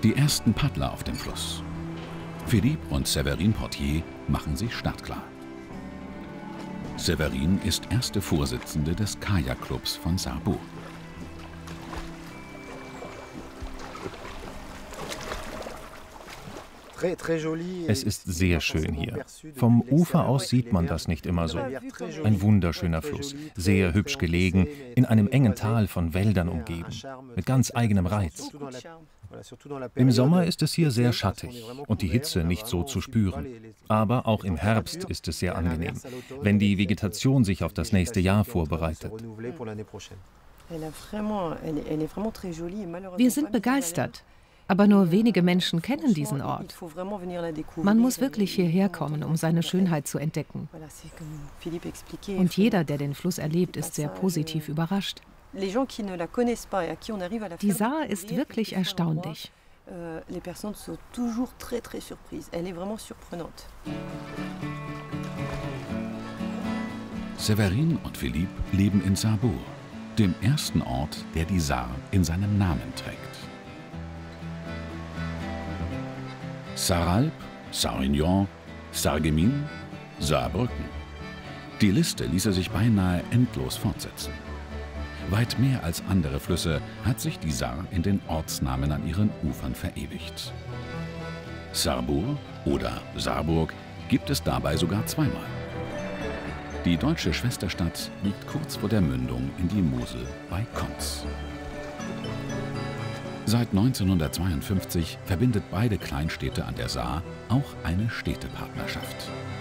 Die ersten Paddler auf dem Fluss. Philippe und Séverine Portier machen sich startklar. Séverine ist erste Vorsitzende des Kajakclubs von Sarrebourg. Es ist sehr schön hier. Vom Ufer aus sieht man das nicht immer so. Ein wunderschöner Fluss, sehr hübsch gelegen, in einem engen Tal von Wäldern umgeben, mit ganz eigenem Reiz. Im Sommer ist es hier sehr schattig und die Hitze nicht so zu spüren. Aber auch im Herbst ist es sehr angenehm, wenn die Vegetation sich auf das nächste Jahr vorbereitet. Wir sind begeistert. Aber nur wenige Menschen kennen diesen Ort. Man muss wirklich hierher kommen, um seine Schönheit zu entdecken. Und jeder, der den Fluss erlebt, ist sehr positiv überrascht. Die Saar ist wirklich erstaunlich. Séverine und Philippe leben in Sarrebourg, dem ersten Ort, der die Saar in seinem Namen trägt. Sarralb, Sarre-Union, Sarreguemines, Saarbrücken. Die Liste ließe sich beinahe endlos fortsetzen. Weit mehr als andere Flüsse hat sich die Saar in den Ortsnamen an ihren Ufern verewigt. Sarrebourg oder Saarburg gibt es dabei sogar zweimal. Die deutsche Schwesterstadt liegt kurz vor der Mündung in die Mosel bei Konz. Seit 1952 verbindet beide Kleinstädte an der Saar auch eine Städtepartnerschaft.